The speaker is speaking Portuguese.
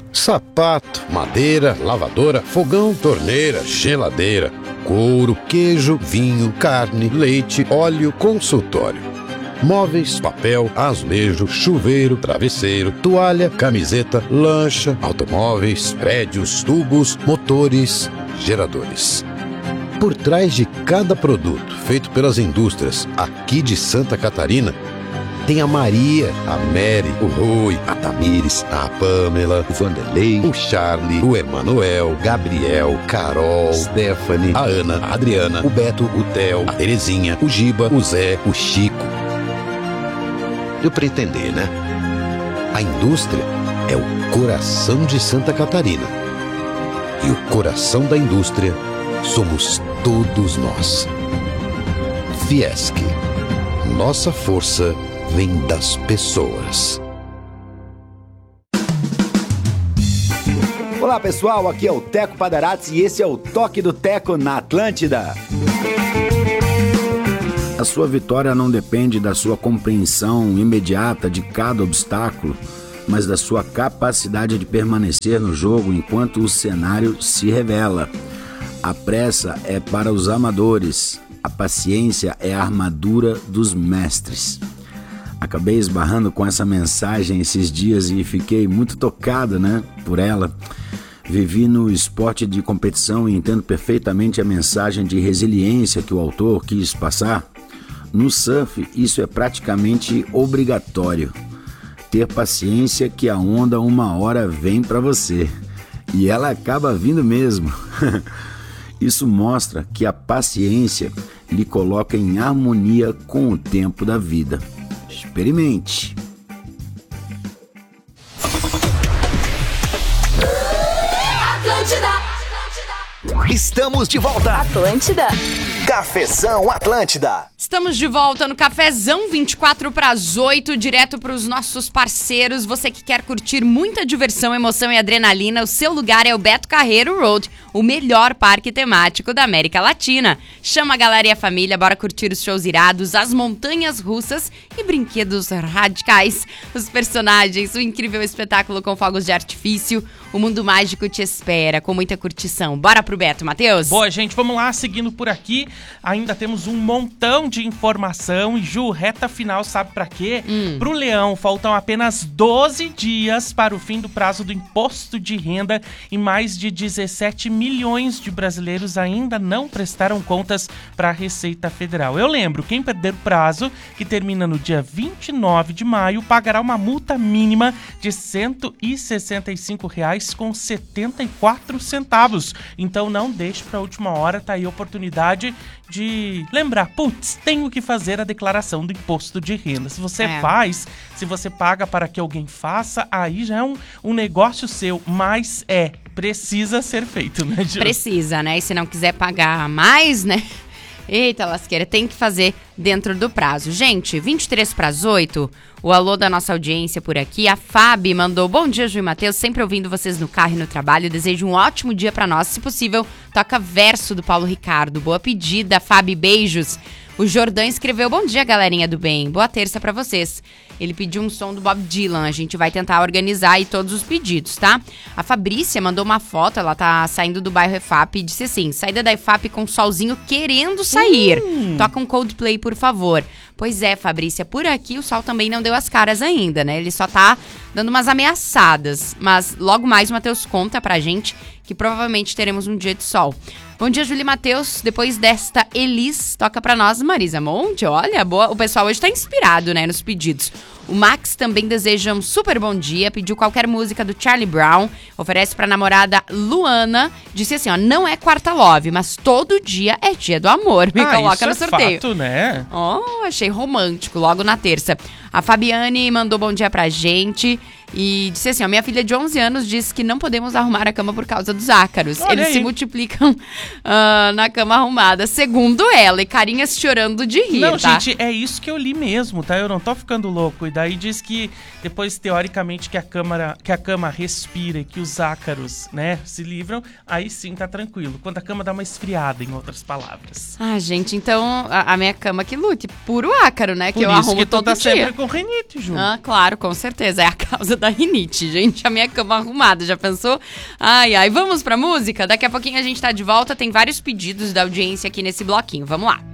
sapato, madeira, lavadora, fogão, torneira, geladeira, couro, queijo, vinho, carne, leite, óleo, consultório. Móveis, papel, azulejo, chuveiro, travesseiro, toalha, camiseta, lancha, automóveis, prédios, tubos, motores, geradores. Por trás de cada produto feito pelas indústrias aqui de Santa Catarina, tem a Maria, a Mary, o Rui, a Tamires, a Pamela, o Vanderlei, o Charlie, o Emanuel, Gabriel, Carol, Stephanie, a Ana, a Adriana, o Beto, o Theo, a Terezinha, o Giba, o Zé, o Chico. Deu pra entender, né? A indústria é o coração de Santa Catarina. E o coração da indústria somos todos nós. Fiesc. Nossa força vem das pessoas. Olá pessoal, aqui é o Teco Padarates e esse é o Toque do Teco na Atlântida. A sua vitória não depende da sua compreensão imediata de cada obstáculo, mas da sua capacidade de permanecer no jogo enquanto o cenário se revela. A pressa é para os amadores, a paciência é a armadura dos mestres. Acabei esbarrando com essa mensagem esses dias e fiquei muito tocado, por ela. Vivi no esporte de competição e entendo perfeitamente a mensagem de resiliência que o autor quis passar. No surf, isso é praticamente obrigatório. Ter paciência que a onda uma hora vem para você. E ela acaba vindo mesmo. Isso mostra que a paciência lhe coloca em harmonia com o tempo da vida. Experimente. Estamos de volta. Atlântida. Cafezão Atlântida. Estamos de volta no Cafezão, 7:24, direto para os nossos parceiros. Você que quer curtir muita diversão, emoção e adrenalina, o seu lugar é o Beto Carreiro Road, o melhor parque temático da América Latina. Chama a galera e a família, bora curtir os shows irados, as montanhas russas e brinquedos radicais. Os personagens, o incrível espetáculo com fogos de artifício. O mundo mágico te espera, com muita curtição. Bora pro Beto, Matheus? Boa, gente, vamos lá, seguindo por aqui. Ainda temos um montão de informação. E Ju, reta final, sabe pra quê? Pro Leão, faltam apenas 12 dias para o fim do prazo do imposto de renda e mais de 17 milhões de brasileiros ainda não prestaram contas para a Receita Federal. Eu lembro, quem perder o prazo, que termina no dia 29 de maio, pagará uma multa mínima de R$ 165,74. Então não deixe para a última hora, tá aí a oportunidade de lembrar, tenho que fazer a declaração do imposto de renda. Se você faz, se você paga para que alguém faça, aí já é um negócio seu, mas precisa ser feito, né, Ju? Precisa, né? E se não quiser pagar mais, né? Eita, lasqueira, tem que fazer dentro do prazo. Gente, 7:23, o alô da nossa audiência por aqui. A Fabi mandou: bom dia, Ju e Matheus, sempre ouvindo vocês no carro e no trabalho. Desejo um ótimo dia pra nós. Se possível, toca verso do Paulo Ricardo. Boa pedida, Fabi, beijos. O Jordão escreveu: bom dia, galerinha do bem. Boa terça pra vocês. Ele pediu um som do Bob Dylan. A gente vai tentar organizar aí todos os pedidos, tá? A Fabrícia mandou uma foto. Ela tá saindo do bairro EFAP e disse assim: saída da EFAP com o solzinho querendo sair. Toca um Coldplay, por favor. Pois é, Fabrícia, por aqui o sol também não deu as caras ainda, né? Ele só tá dando umas ameaçadas. Mas logo mais o Matheus conta pra gente que provavelmente teremos um dia de sol. Bom dia, Júlia e Matheus. Depois desta Elis, toca pra nós Marisa Monte. Olha, boa. O pessoal hoje tá inspirado, né, nos pedidos. O Max também deseja um super bom dia, pediu qualquer música do Charlie Brown, oferece pra namorada Luana, disse assim, ó, não é quarta love, mas todo dia é dia do amor, me coloca no sorteio. Fato, né? Oh, achei romântico, logo na terça. A Fabiane mandou bom dia pra gente e disse assim, ó, minha filha de 11 anos disse que não podemos arrumar a cama por causa dos ácaros. Olha, eles aí se multiplicam na cama arrumada, segundo ela, e carinhas chorando de rir, não, tá? Gente, é isso que eu li mesmo, tá? Eu não tô ficando louco. E daí diz que depois, teoricamente, que a cama respira e que os ácaros, né, se livram, aí sim tá tranquilo. Quando a cama dá uma esfriada, em outras palavras. Ah, gente, então a minha cama que lute, puro ácaro, né? Por que eu isso arrumo que tu todo tá dia. sempre com rinite, Ju. Ah, claro, com certeza. É a causa da rinite, gente. A minha cama arrumada, já pensou? Ai, vamos pra música? Daqui a pouquinho a gente tá de volta, tem vários pedidos da audiência aqui nesse bloquinho. Vamos lá.